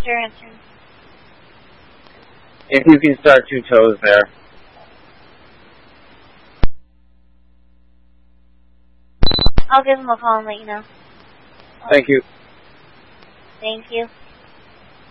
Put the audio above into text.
your answer. If you can start 2 toes there. I'll give him a call and let you know. Thank you. Thank you.